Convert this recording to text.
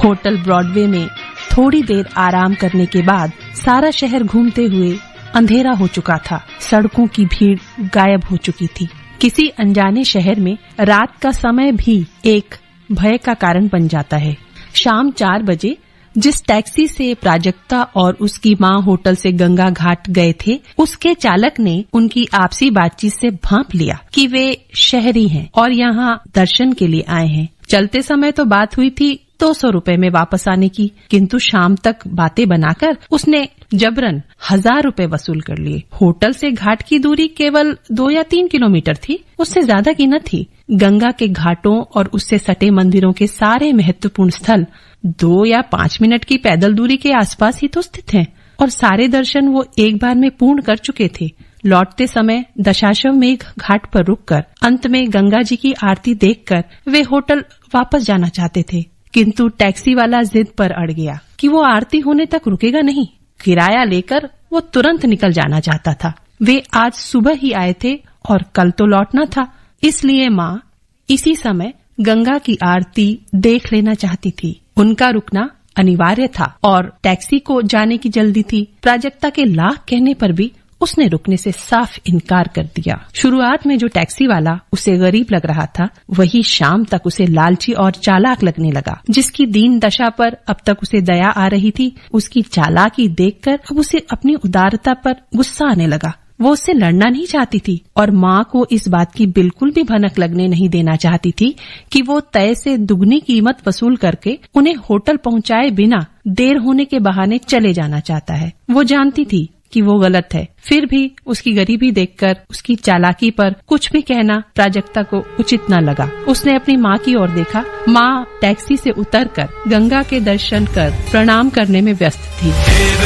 Hotel Broadway में थोड़ी देर आराम करने के बाद सारा शहर घूमते हुए अंधेरा हो चुका था। सड़कों की भीड़ गायब हो चुकी थी। किसी अनजाने शहर में रात का समय भी एक भय का कारण बन जाता है। शाम 4 बजे जिस टैक्सी से प्राजक्ता और उसकी माँ होटल से गंगा घाट गए थे, उसके चालक ने उनकी आपसी बातचीत से भांप लिया कि वे शहरी हैं और यहाँ दर्शन के लिए आए हैं। चलते समय तो बात हुई थी 200 रुपए में वापस आने की, किंतु शाम तक बातें बनाकर उसने जबरन 1000 रुपए वसूल कर लिए। होटल से घाट की दूरी केवल 2 या 3 किलोमीटर थी, उससे ज्यादा की न थी। गंगा के घाटों और उससे सटे मंदिरों के सारे महत्वपूर्ण स्थल 2 या 5 मिनट की पैदल दूरी के आसपास ही तो स्थित हैं, और सारे दर्शन वो एक बार में पूर्ण कर चुके थे। लौटते समय दशाश्वमेध घाट पर रुककर अंत में गंगा जी की आरती देखकर वे होटल वापस जाना चाहते थे, किंतु टैक्सी वाला जिद पर अड़ गया कि वो आरती होने तक रुकेगा नहीं। किराया लेकर वो तुरंत निकल जाना चाहता था। वे आज सुबह ही आए थे और कल तो लौटना था, इसलिए माँ इसी समय गंगा की आरती देख लेना चाहती थी। उनका रुकना अनिवार्य था और टैक्सी को जाने की जल्दी थी। प्राजक्ता के लाख कहने पर भी उसने रुकने से साफ इनकार कर दिया। शुरुआत में जो टैक्सी वाला उसे गरीब लग रहा था, वही शाम तक उसे लालची और चालाक लगने लगा। जिसकी दीन दशा पर अब तक उसे दया आ रही थी, उसकी चालाकी देखकर अब उसे अपनी उदारता पर गुस्सा आने लगा। वो उससे लड़ना नहीं चाहती थी और माँ को इस बात की बिल्कुल भी भनक लगने नहीं देना चाहती थी कि वो तय से दुगनी कीमत वसूल करके उन्हें होटल पहुँचाए बिना देर होने के बहाने चले जाना चाहता है। वो जानती थी कि वो गलत है, फिर भी उसकी गरीबी देखकर उसकी चालाकी पर कुछ भी कहना प्राजक्ता को उचित न लगा। उसने अपनी माँ की ओर देखा। माँ टैक्सी से उतरकर गंगा के दर्शन कर प्रणाम करने में व्यस्त थी।